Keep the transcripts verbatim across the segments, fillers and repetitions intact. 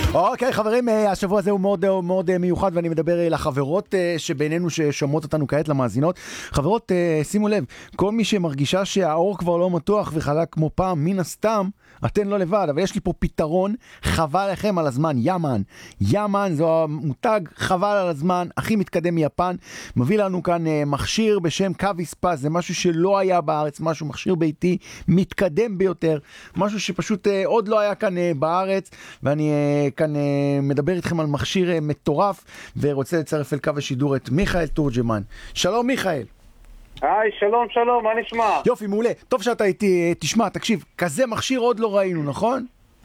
אוקיי, חברים, השבוע הזה הוא מאוד מאוד מיוחד, ואני מדבר לחברות שבינינו ששומעות אותנו כעת, למאזינות. חברות, שימו לב, כל מי שמרגישה שהאור כבר לא מתוח וחלק כמו פעם, מן הסתם, אתן לא לבד, אבל יש לי פה פתרון, חבל לכם על הזמן, יאמן. יאמן זו המותג, חבל על הזמן, הכי מתקדם מיפן. מביא לנו כאן מכשיר בשם קוויספה, זה משהו שלא היה בארץ, משהו מכשיר ביתי, מתקדם ביותר, משהו שפשוט עוד לא היה כאן בארץ, ואני כאן מדבר איתכם על מכשיר מטורף, ורוצה לצרף אל קו השידור את מיכאל תורג'מן. שלום מיכאל. היי, שלום, שלום, מה נשמע? יופי, מעולה. טוב שאתה איתי, תשמע, תקשיב, כזה מכשיר עוד לא ראינו, נכון?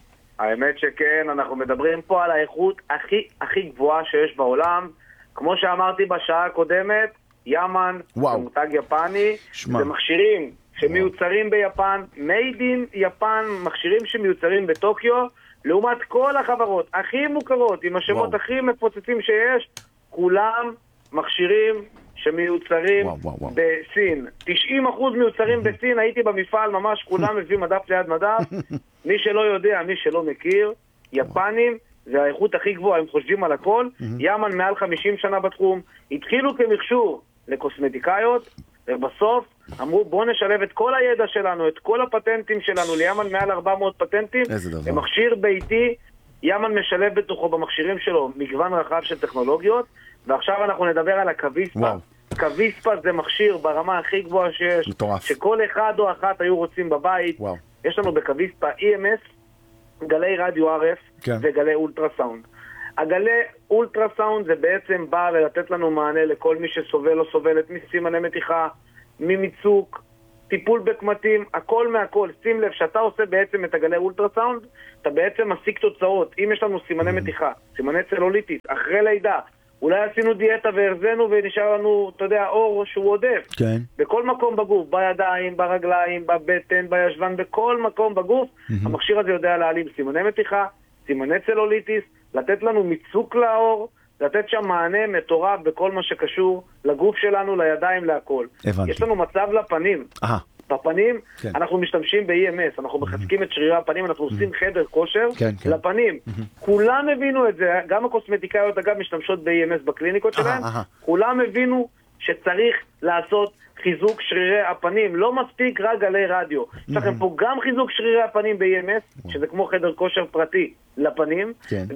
האמת שכן, אנחנו מדברים פה על האיכות הכי הכי גבוהה שיש בעולם. כמו שאמרתי בשעה הקודמת, יאמן, זה מותג יפני, שמה. זה מכשירים שמיוצרים ביפן, made in יפן, מכשירים שמיוצרים בטוקיו, לעומת כל החברות הכי מוכרות, עם השמות וואו. הכי מפוצצים שיש, כולם מכשירים שמיוצרים וואו, וואו, וואו. בסין. תשעים אחוז מיוצרים בסין, הייתי במפעל ממש, כולם מביאים מדף ליד מדף. מי שלא יודע, מי שלא מכיר, יפנים זה האיכות הכי גבוהה, הם חושבים על הכל. יאמן מעל חמישים שנה בתחום, התחילו כמכשור לקוסמטיקאיות, ובסוף אמרו בוא נשלב את כל הידע שלנו, את כל הפטנטים שלנו, ליאמן מעל ארבע מאות פטנטים, במכשיר ביתי. יאמן משלב בתוכו במכשירים שלו מגוון רחב של טכנולוגיות, ועכשיו אנחנו נדבר על הקוויספה. קוויספה זה מכשיר ברמה הכי גבוהה שיש, מטורף. שכל אחד או אחת היו רוצים בבית. וואו. יש לנו בקוויספה אי אם אס, גלי רדיו אר אף כן. וגלי אולטרסאונד. הגלי אולטרסאונד זה בעצם בא לתת לנו מענה לכל מי שסובל או סובלת מסימני מתיחה, ממיצוק, טיפול בקמטים, הכל מהכל. שים לב, שאתה עושה בעצם את הגלי אולטרסאונד, אתה בעצם משיג תוצאות. אם יש לנו סימני מתיחה, סימני צלוליטית, אחרי לידה, אולי עשינו דיאטה והרזנו ונשאר לנו, אתה יודע, אור שהוא עודף. כן. בכל מקום בגוף, בידיים, ברגליים, בבטן, בישבן, בכל מקום בגוף, המכשיר הזה יודע להעלים סימני מתיחה, סימני צלוליטיס, לתת לנו מיצוק לאור, לתת שם מענה מטורף בכל מה שקשור לגוף שלנו, לידיים, להכל. הבנתי. יש לנו מצב לפנים. אהה. בפנים, כן. אנחנו משתמשים ב-אי אם אס, אנחנו מחזקים את שרירי הפנים, אנחנו עושים חדר כושר כן, כן. לפנים. כולם הבינו את זה, גם הקוסמטיקאיות אגב משתמשות ב-אי אם אס בקליניקות שלהם, כולם הבינו שצריך לעשות חיזוק שרירי הפנים, לא מספיק רק גלי רדיו. יש לכם פה גם חיזוק שרירי הפנים ב-אי אם אס, שזה כמו חדר כושר פרטי לפנים,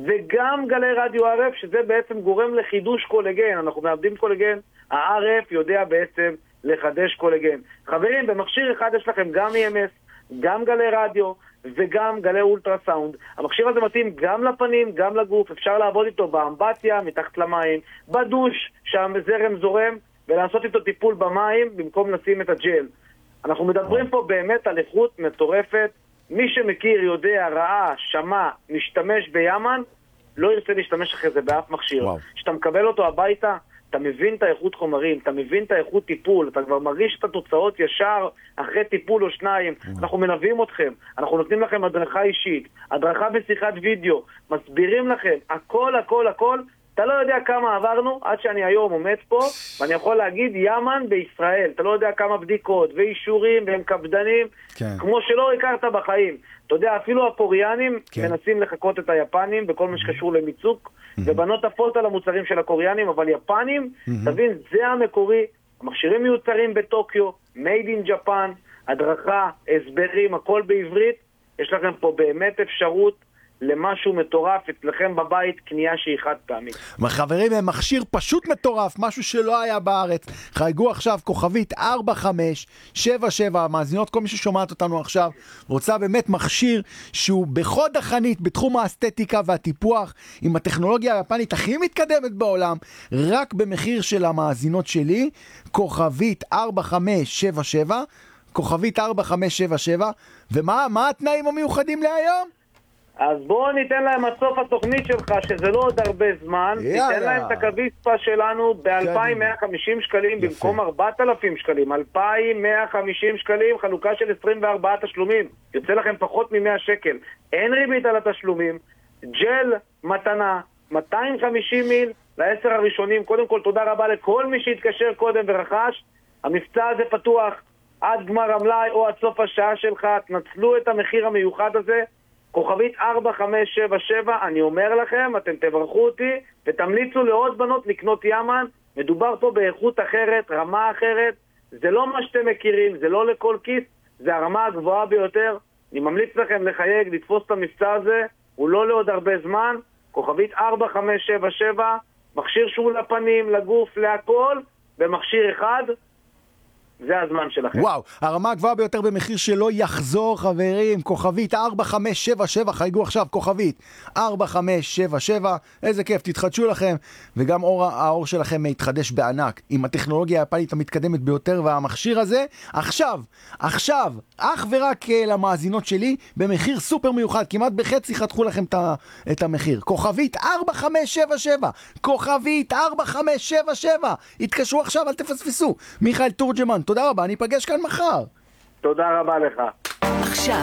וגם גלי רדיו אר אף, שזה בעצם גורם לחידוש קולגן. אנחנו מאבדים קולגן, ה-אר אף יודע בעצם לחדש קולגן. חברים, במכשיר אחד יש לכם גם אי אם אס, גם גלי רדיו וגם גלי אולטרסאונד. המכשיר הזה מתאים גם לפנים, גם לגוף. אפשר לעבוד איתו באמבטיה, מתחת למים, בדוש, שהזרם זורם, ולעשות איתו טיפול במים במקום לשים את הג'ל. אנחנו מדברים פה באמת על איכות מטורפת. מי שמכיר, יודע, ראה, שמע, משתמש ביאמן, לא ירצה להשתמש אחרי זה באף מכשיר. כשאתה מקבל אותו הביתה, אתה מבין את האיכות חומרים, אתה מבין את האיכות טיפול, אתה כבר מרגיש את התוצאות ישר אחרי טיפול או שניים. אנחנו מלווים אתכם, אנחנו נותנים לכם הדרכה אישית, הדרכה בשיחת וידאו, מסבירים לכם, הכל, הכל, הכל. אתה לא יודע כמה עברנו עד שאני היום עומד פה, ואני יכול להגיד יאמן בישראל. אתה לא יודע כמה בדיקות ואישורים והם קפדנים, כן. כמו שלא הכרת בחיים. אתה יודע, אפילו הקוריאנים כן. מנסים לחכות את היפנים בכל מה שקשור למיצוק, mm-hmm. ובנות עפות על המוצרים של הקוריאנים, אבל יפנים, mm-hmm. תבין, זה המקורי. המכשירים מיוצרים בטוקיו, made in Japan, הדרכה, הסברים, הכל בעברית. יש לכם פה באמת אפשרות למשהו מטורף אצלכם בבית, קנייה שהיא חד פעמית. חברים, מכשיר פשוט מטורף, משהו שלא היה בארץ. חייגו עכשיו כוכבית ארבע חמש שבע שבע, מאזינות, כל מי ששומעת אותנו עכשיו רוצה באמת מכשיר שהוא בחוד החנית בתחום האסתטיקה והטיפוח, עם הטכנולוגיה היפנית הכי מתקדמת בעולם, רק במחיר של המאזינות שלי, כוכבית ארבע חמש שבע שבע, כוכבית ארבע חמש שבע שבע. ומה מה התנאים המיוחדים להיום? אז בואו ניתן להם עד סוף התוכנית שלך, שזה לא עוד הרבה זמן, ניתן להם את הקוויספה שלנו ב-אלפיים מאה וחמישים שקלים במקום ארבעת אלפים שקלים, אלפיים מאה וחמישים שקלים, חלוקה של עשרים וארבעה תשלומים, יוצא לכם פחות מ-מאה שקל, אין ריבית על התשלומים, ג'ל מתנה, מאתיים וחמישים מיל לעשר הראשונים. קודם כל תודה רבה לכל מי שהתקשר קודם ורכש, המבצע הזה פתוח עד גמר המלאי או עד סוף השעה שלך, תנצלו את המחיר המיוחד הזה, כוכבית ארבע חמש שבע שבע, אני אומר לכם, אתם תברכו אותי ותמליצו לעוד בנות לקנות ימן. מדובר פה באיכות אחרת, רמה אחרת, זה לא מה שאתם מכירים, זה לא לכל כיס, זה הרמה הגבוהה ביותר. אני ממליץ לכם לחייג, לתפוס את המבצע הזה, הוא לא לעוד הרבה זמן. כוכבית ארבע חמש שבע שבע, מכשיר שהוא לפנים, לגוף, להכל, במכשיר אחד, זה הזמן שלכם. וואו, הרמה הגבוהה ביותר במחיר שלא יחזור, חברים. כוכבית ארבע חמש שבע שבע, חייגו עכשיו, כוכבית ארבע חמש שבע שבע, איזה כיף, תתחדשו לכם, וגם אור, האור שלכם יתחדש בענק עם הטכנולוגיה היפנית המתקדמת ביותר, והמכשיר הזה עכשיו, עכשיו, אך ורק למאזינות שלי, במחיר סופר מיוחד, כמעט בחצי חתכו לכם את המחיר. כוכבית ארבע חמש שבע שבע, כוכבית ארבע חמש שבע שבע, התקשרו עכשיו, אל תפספסו. מיכאל תורג'מן, תודה רבה, אני אפגש כאן מחר. תודה רבה לך. עכשיו